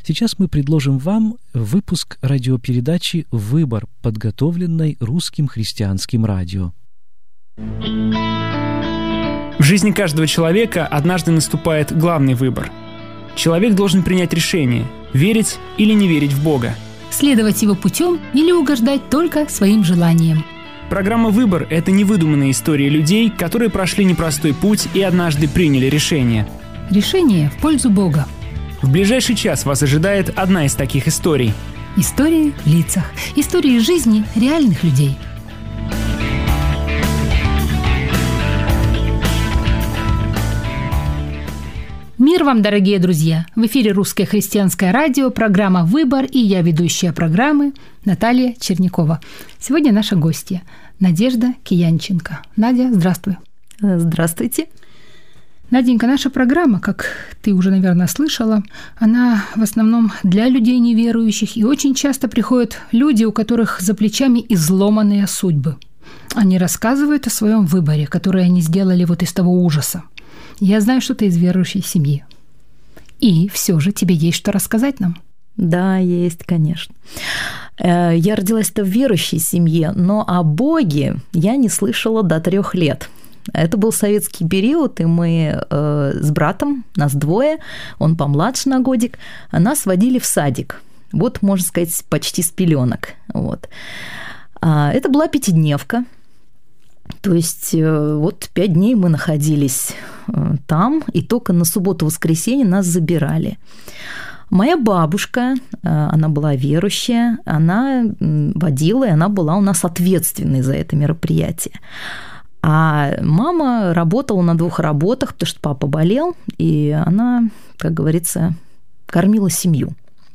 Сейчас мы предложим вам выпуск радиопередачи «Выбор», подготовленной Русским христианским радио. В жизни каждого человека однажды наступает главный выбор. Человек должен принять решение – верить или не верить в Бога. Следовать его путем или угождать только своим желаниям. Программа «Выбор» – это невыдуманные истории людей, которые прошли непростой путь и однажды приняли решение. Решение в пользу Бога. В ближайший час вас ожидает одна из таких историй. Истории в лицах. Истории жизни реальных людей. Мир вам, дорогие друзья! В эфире Русское христианское радио, программа «Выбор», и я, ведущая программы, Наталья Чернякова. Сегодня наша гостья Надежда Киянченко. Надя, здравствуй. Здравствуйте. Наденька, наша программа, как ты уже, наверное, слышала, она в основном для людей неверующих, и очень часто приходят люди, у которых за плечами изломанные судьбы. Они рассказывают о своем выборе, который они сделали вот из того ужаса. Я знаю, что ты из верующей семьи. И все же тебе есть что рассказать нам. Да, есть, конечно. Я родилась-то в верующей семье, но о Боге я не слышала до 3 лет. Это был советский период, и мы с братом, нас двое, он помладше на годик, нас водили в садик. Вот, можно сказать, почти с пеленок. Вот. Это была 5-дневка. То есть вот 5 дней мы находились там, и только на субботу-воскресенье нас забирали. Моя бабушка, она была верующая, она водила, и она была у нас ответственной за это мероприятие. А мама работала на 2 работах, потому что папа болел, и она, как говорится, кормила семью.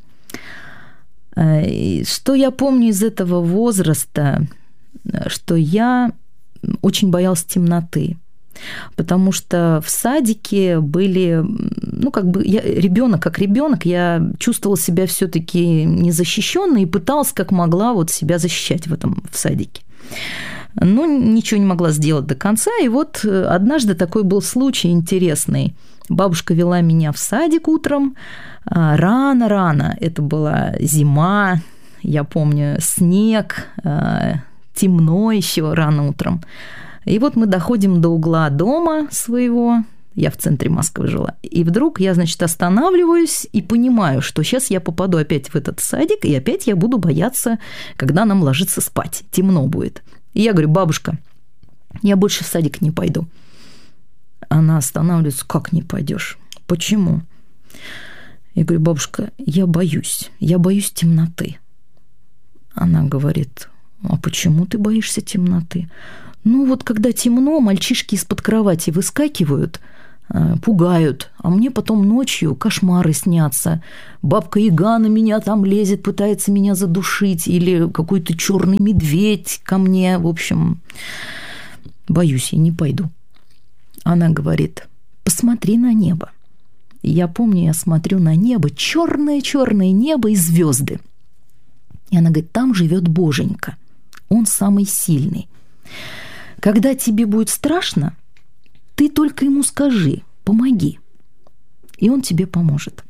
И что я помню из этого возраста, что я очень боялась темноты, потому что в садике были, я ребенок как ребенок, я чувствовала себя все-таки незащищенной и пыталась как могла вот себя защищать в садике. Но ничего не могла сделать до конца. И вот однажды такой был случай интересный. Бабушка вела меня в садик утром, рано-рано. Это была зима, я помню, снег, темно еще рано утром. И вот мы доходим до угла дома своего, я в центре Москвы жила, и вдруг я, останавливаюсь и понимаю, что сейчас я попаду опять в этот садик, и опять я буду бояться, когда нам ложиться спать, темно будет. И я говорю: бабушка, я больше в садик не пойду. Она останавливается: как не пойдешь? Почему? Я говорю: бабушка, я боюсь темноты. Она говорит: а почему ты боишься темноты? Вот когда темно, мальчишки из-под кровати выскакивают, пугают, а мне потом ночью кошмары снятся. Бабка-яга на меня там лезет, пытается меня задушить, или какой-то черный медведь ко мне. В общем, боюсь, я не пойду. Она говорит: посмотри на небо. И я помню, я смотрю на небо, черное-черное небо и звезды. И она говорит: там живет Боженька, он самый сильный. Когда тебе будет страшно, ты только ему скажи: помоги, и он тебе поможет.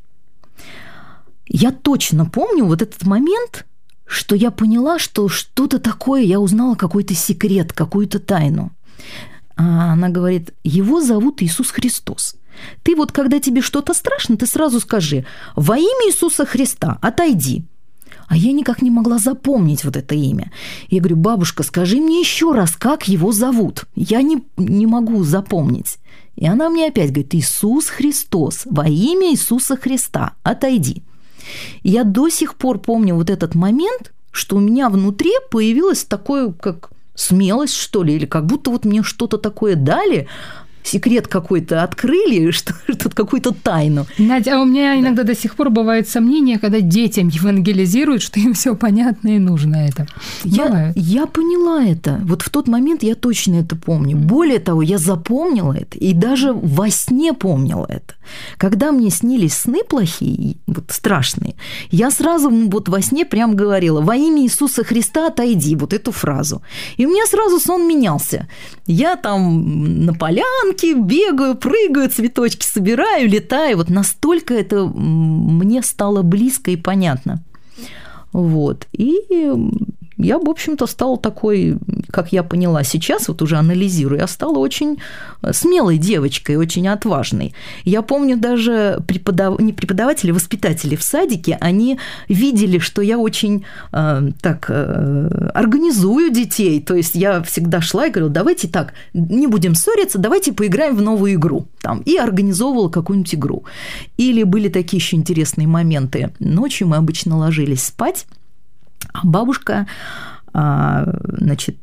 Я точно помню вот этот момент, что я поняла, что что-то такое, я узнала какой-то секрет, какую-то тайну. А она говорит: его зовут Иисус Христос. Ты вот, когда тебе что-то страшно, ты сразу скажи: во имя Иисуса Христа отойди. А я никак не могла запомнить вот это имя. Я говорю: бабушка, скажи мне еще раз, как его зовут. Я не могу запомнить. И она мне опять говорит: Иисус Христос, во имя Иисуса Христа, отойди. И я до сих пор помню вот этот момент, что у меня внутри появилось такое, как смелость, что ли, или как будто вот мне что-то такое дали, секрет какой-то открыли, что-то, какую-то тайну. Надя, а у меня иногда до сих пор бывает сомнение, когда детям евангелизируют, что им все понятно и нужно это. Я поняла это. Вот в тот момент я точно это помню. Более того, я запомнила это и даже во сне помнила это. Когда мне снились сны плохие, вот страшные, я сразу вот во сне прям говорила: во имя Иисуса Христа отойди, вот эту фразу. И у меня сразу сон менялся. Я там на полянке гулянки, бегаю, прыгаю, цветочки собираю, летаю. Вот настолько это мне стало близко и понятно. Вот. И я, в общем-то, стала такой, как я поняла сейчас, вот уже анализируя, я стала очень смелой девочкой, очень отважной. Я помню, даже не преподаватели, воспитатели в садике, они видели, что я очень организую детей. То есть я всегда шла и говорила, давайте так, не будем ссориться, давайте поиграем в новую игру. Там, и организовывала какую-нибудь игру. Или были такие еще интересные моменты. Ночью мы обычно ложились спать, а бабушка, значит,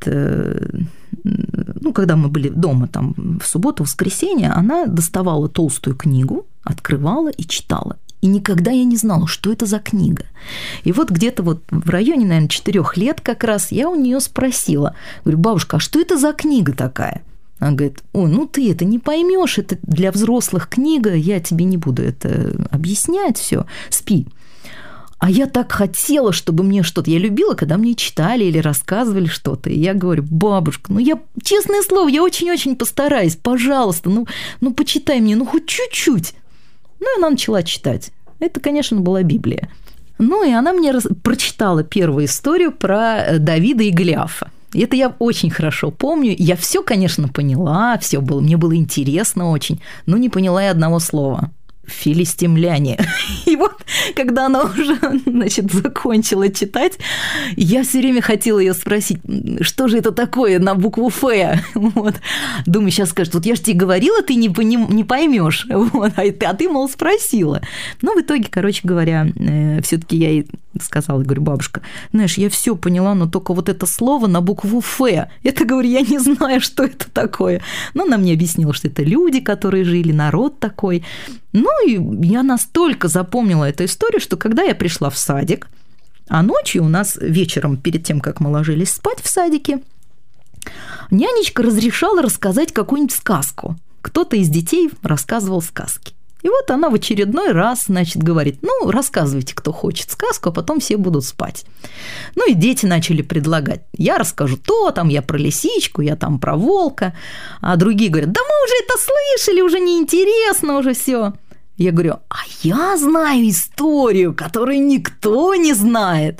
когда мы были дома там в субботу, в воскресенье, она доставала толстую книгу, открывала и читала. И никогда я не знала, что это за книга. И вот где-то вот в районе, наверное, 4 лет как раз я у нее спросила, говорю, бабушка, а что это за книга такая? Она говорит, ой, ну ты это не поймешь, это для взрослых книга, я тебе не буду это объяснять, все, спи. А я так хотела, чтобы мне что-то... Я любила, когда мне читали или рассказывали что-то. И я говорю, бабушка, я, честное слово, я очень-очень постараюсь, пожалуйста, почитай мне, хоть чуть-чуть. И она начала читать. Это, конечно, была Библия. И она мне прочитала первую историю про Давида и Голиафа. И это я очень хорошо помню. Я все, конечно, поняла, все было, мне было интересно очень, но не поняла и одного слова. Филистимляне. И вот, когда она уже, значит, закончила читать, я все время хотела ее спросить, что же это такое на букву «Ф». Вот. Думаю, сейчас скажет, вот я же тебе говорила, ты не поймешь. Вот. А ты, мол, спросила. В итоге, короче говоря, все-таки я ей сказала, говорю, бабушка, знаешь, я все поняла, но только вот это слово на букву «Ф». Это, говорю, я не знаю, что это такое. Но она мне объяснила, что это люди, которые жили, народ такой. И я настолько запомнила эту историю, что когда я пришла в садик, а ночью у нас вечером, перед тем, как мы ложились спать в садике, нянечка разрешала рассказать какую-нибудь сказку. Кто-то из детей рассказывал сказки. И вот она в очередной раз, значит, говорит, рассказывайте, кто хочет сказку, а потом все будут спать. И дети начали предлагать. Я расскажу то, там я про лисичку, я там про волка. А другие говорят, да мы уже это слышали, уже неинтересно, уже все. Я говорю, а я знаю историю, которую никто не знает.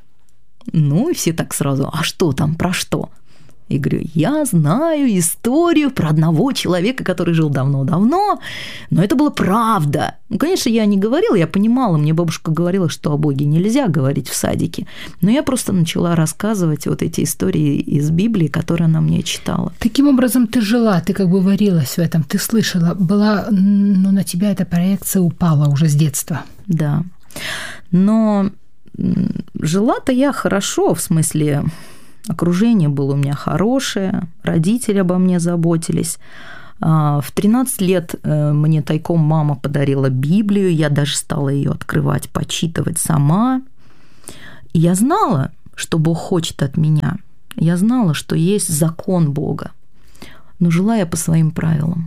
И все так сразу, а что там, про что? Я говорю, я знаю историю про одного человека, который жил давно-давно, но это была правда. Конечно, я не говорила, я понимала, мне бабушка говорила, что о Боге нельзя говорить в садике, но я просто начала рассказывать вот эти истории из Библии, которые она мне читала. Каким образом ты жила, ты как бы варилась в этом, ты слышала, была, на тебя эта проекция упала уже с детства. Да, но жила-то я хорошо, в смысле... Окружение было у меня хорошее, родители обо мне заботились. В 13 лет мне тайком мама подарила Библию, я даже стала ее открывать, почитывать сама. И я знала, что Бог хочет от меня. Я знала, что есть закон Бога. Но жила я по своим правилам.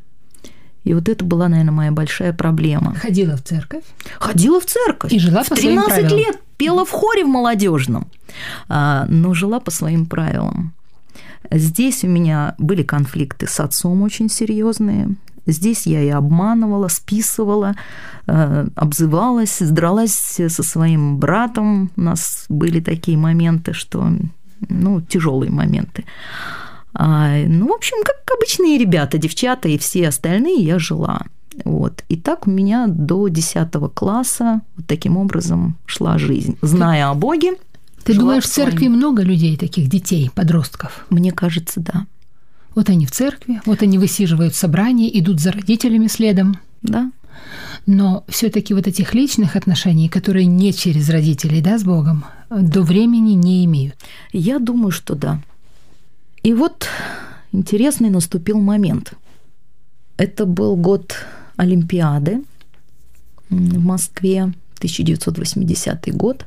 И вот это была, наверное, моя большая проблема. Ходила в церковь? Ходила в церковь. И жила по своим правилам? В 13 лет пела в хоре в молодежном, но жила по своим правилам. Здесь у меня были конфликты с отцом очень серьезные. Здесь я и обманывала, списывала, обзывалась, дралась со своим братом. У нас были такие моменты, что, тяжелые моменты. В общем, как обычные ребята, девчата и все остальные, я жила. Вот. И так у меня до 10 класса вот таким образом шла жизнь. Зная о Боге. Ты думаешь, в церкви много людей, таких детей, подростков? Мне кажется, да. Вот они в церкви, вот они высиживают собрания, идут за родителями следом. Да. Но все-таки вот этих личных отношений, которые не через родителей, да, с Богом, до времени не имеют. Я думаю, что да. И вот интересный наступил момент. Это был год Олимпиады в Москве, 1980 год.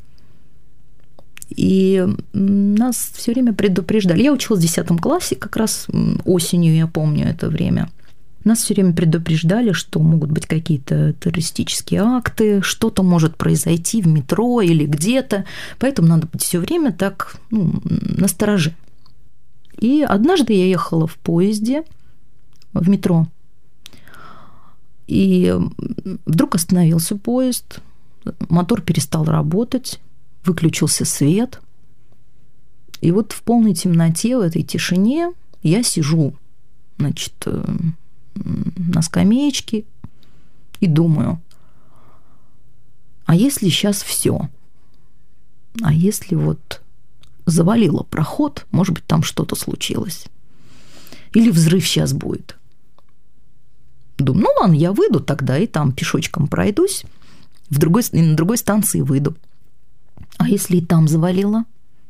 И нас все время предупреждали. Я училась в 10 классе, как раз осенью, я помню это время. Нас все время предупреждали, что могут быть какие-то террористические акты, что-то может произойти в метро или где-то. Поэтому надо быть все время так настороже. И однажды я ехала в поезде, в метро. И вдруг остановился поезд, мотор перестал работать, выключился свет. И вот в полной темноте, в этой тишине я сижу, значит, на скамеечке и думаю, а если сейчас все? А если вот завалило проход, может быть, там что-то случилось? Или взрыв сейчас будет? Думаю, ну ладно, я выйду тогда и там пешочком пройдусь, на другой станции выйду. А если и там завалило?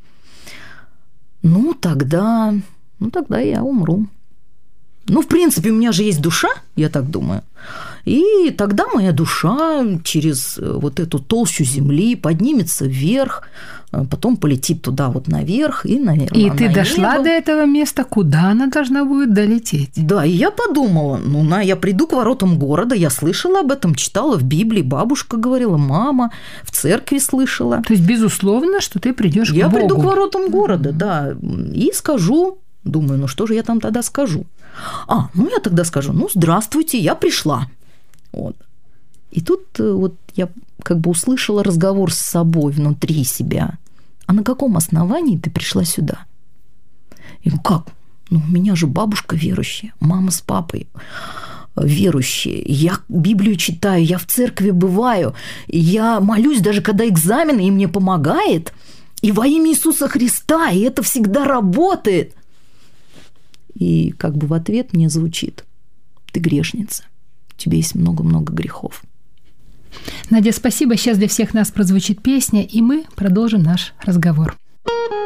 Ну, тогда я умру. Ну, в принципе, у меня же есть душа, я так думаю. И тогда моя душа через вот эту толщу земли поднимется вверх, потом полетит туда вот наверх и, наверное, и ты дошла до этого места, куда она должна будет долететь? Да, и я подумала, я приду к воротам города, я слышала об этом, читала в Библии, бабушка говорила, мама, в церкви слышала. То есть, безусловно, что ты придешь к Богу. Я приду к воротам города, да, и скажу, думаю, что же я там тогда скажу? Я тогда скажу, здравствуйте, я пришла. Вот. И тут вот я как бы услышала разговор с собой внутри себя. А на каком основании ты пришла сюда? И как? У меня же бабушка верующая, мама с папой верующие. Я Библию читаю, я в церкви бываю, я молюсь даже когда экзамены, и мне помогает. И во имя Иисуса Христа, и это всегда работает. И как бы в ответ мне звучит: ты грешница, у тебя есть много-много грехов. Надя, спасибо. Сейчас для всех нас прозвучит песня, и мы продолжим наш разговор.